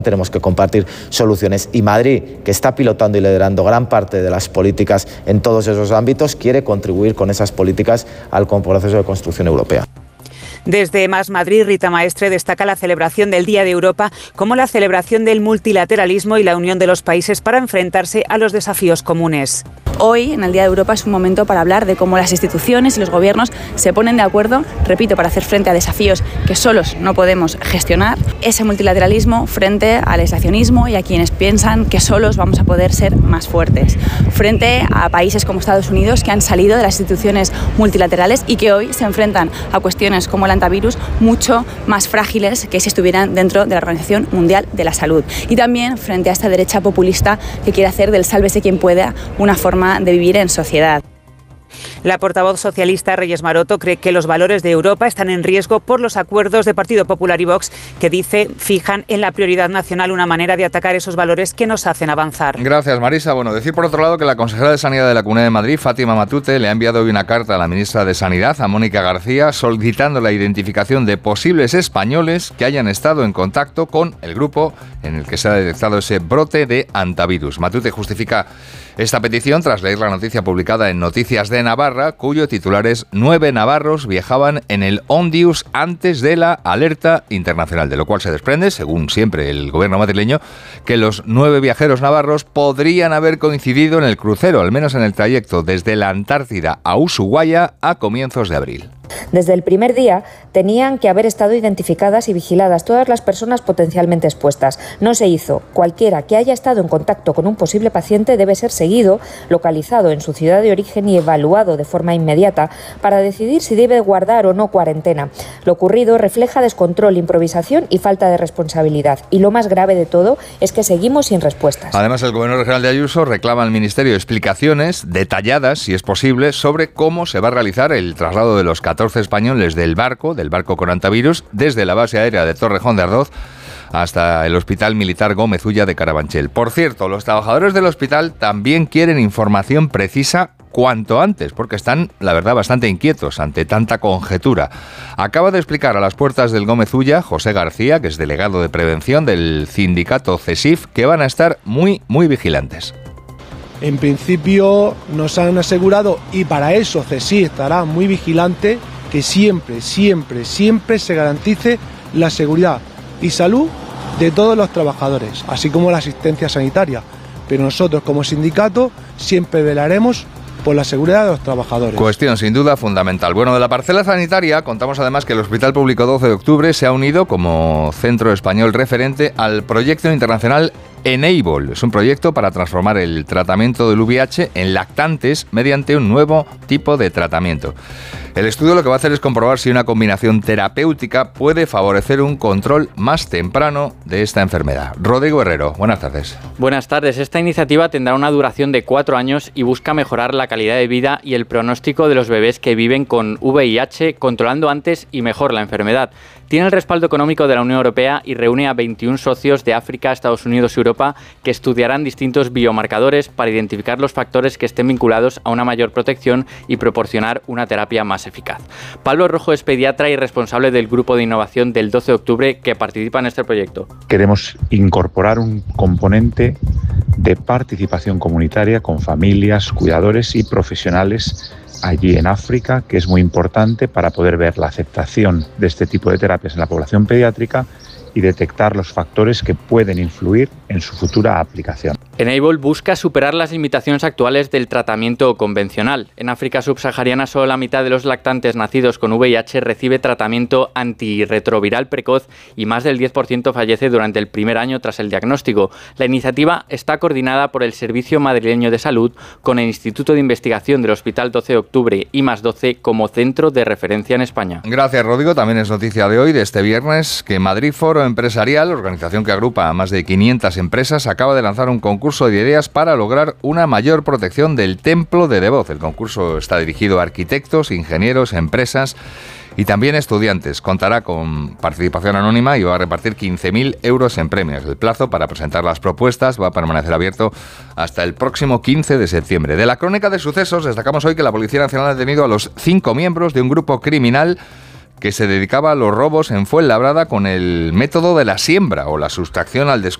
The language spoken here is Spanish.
Tenemos que compartir soluciones y Madrid, que está pilotando y liderando gran parte de las políticas en todos esos ámbitos, quiere contribuir con esas políticas al proceso de construcción europea. Desde Más Madrid, Rita Maestre destaca la celebración del Día de Europa como la celebración del multilateralismo y la unión de los países para enfrentarse a los desafíos comunes. Hoy, en el Día de Europa, es un momento para hablar de cómo las instituciones y los gobiernos se ponen de acuerdo, repito, para hacer frente a desafíos que solos no podemos gestionar. Ese multilateralismo frente al aislacionismo y a quienes piensan que solos vamos a poder ser más fuertes. Frente a países como Estados Unidos que han salido de las instituciones multilaterales y que hoy se enfrentan a cuestiones como el antivirus mucho más frágiles que si estuvieran dentro de la Organización Mundial de la Salud. Y también frente a esta derecha populista que quiere hacer del sálvese quien pueda una forma de vivir en sociedad. La portavoz socialista Reyes Maroto cree que los valores de Europa están en riesgo por los acuerdos de Partido Popular y Vox que, dice, fijan en la prioridad nacional una manera de atacar esos valores que nos hacen avanzar. Gracias, Marisa. Bueno, decir por otro lado que la consejera de Sanidad de la Comunidad de Madrid, Fátima Matute, le ha enviado hoy una carta a la ministra de Sanidad, a Mónica García, solicitando la identificación de posibles españoles que hayan estado en contacto con el grupo en el que se ha detectado ese brote de antivirus. Matute justifica esta petición tras leer la noticia publicada en Noticias de Navarra, cuyo titular es 9 navarros viajaban en el Ondius antes de la alerta internacional, de lo cual se desprende, según siempre el gobierno madrileño, que los 9 viajeros navarros podrían haber coincidido en el crucero, al menos en el trayecto desde la Antártida a Ushuaia a comienzos de abril. Desde el primer día tenían que haber estado identificadas y vigiladas todas las personas potencialmente expuestas. No se hizo. Cualquiera que haya estado en contacto con un posible paciente debe ser seguido, localizado en su ciudad de origen y evaluado de forma inmediata para decidir si debe guardar o no cuarentena. Lo ocurrido refleja descontrol, improvisación y falta de responsabilidad. Y lo más grave de todo es que seguimos sin respuestas. Además, el Gobierno regional de Ayuso reclama al Ministerio explicaciones detalladas, si es posible, sobre cómo se va a realizar el traslado de los 14 españoles del barco con antivirus, desde la base aérea de Torrejón de Ardoz hasta el Hospital Militar Gómez Ulla de Carabanchel. Por cierto, los trabajadores del hospital también quieren información precisa cuanto antes, porque están, la verdad, bastante inquietos ante tanta conjetura. Acaba de explicar a las puertas del Gómez Ulla José García, que es delegado de prevención del sindicato CESIF, que van a estar muy vigilantes. En principio nos han asegurado, y para eso CESIF estará muy vigilante, que siempre se garantice la seguridad y salud de todos los trabajadores, así como la asistencia sanitaria. Pero nosotros como sindicato siempre velaremos por la seguridad de los trabajadores. Cuestión sin duda fundamental. Bueno, de la parcela sanitaria contamos además que el Hospital Público 12 de Octubre se ha unido como centro español referente al proyecto internacional Enable. Es un proyecto para transformar el tratamiento del VIH en lactantes mediante un nuevo tipo de tratamiento. El estudio lo que va a hacer es comprobar si una combinación terapéutica puede favorecer un control más temprano de esta enfermedad. Rodrigo Herrero, buenas tardes. Buenas tardes. Esta iniciativa tendrá una duración de 4 años y busca mejorar la calidad de vida y el pronóstico de los bebés que viven con VIH, controlando antes y mejor la enfermedad. Tiene el respaldo económico de la Unión Europea y reúne a 21 socios de África, Estados Unidos y Europa que estudiarán distintos biomarcadores para identificar los factores que estén vinculados a una mayor protección y proporcionar una terapia más eficaz. Pablo Rojo es pediatra y responsable del grupo de innovación del 12 de octubre que participa en este proyecto. Queremos incorporar un componente de participación comunitaria con familias, cuidadores y profesionales allí en África, que es muy importante para poder ver la aceptación de este tipo de terapias en la población pediátrica y detectar los factores que pueden influir en su futura aplicación. Enable busca superar las limitaciones actuales del tratamiento convencional. En África subsahariana, solo la mitad de los lactantes nacidos con VIH recibe tratamiento antirretroviral precoz y más del 10% fallece durante el primer año tras el diagnóstico. La iniciativa está coordinada por el Servicio Madrileño de Salud con el Instituto de Investigación del Hospital 12 de Octubre y +12 como centro de referencia en España. Gracias, Rodrigo. También es noticia de hoy, de este viernes, que Madrid Foro Empresarial, organización que agrupa a más de 500 empresas, acaba de lanzar un concurso de ideas para lograr una mayor protección del Templo de Devoz. El concurso está dirigido a arquitectos, ingenieros, empresas y también estudiantes. Contará con participación anónima y va a repartir 15.000 euros en premios. El plazo para presentar las propuestas va a permanecer abierto hasta el próximo 15 de septiembre. De la crónica de sucesos destacamos hoy que la Policía Nacional ha detenido a los 5 miembros de un grupo criminal que se dedicaba a los robos en Fuenlabrada con el método de la siembra o la sustracción al descubierto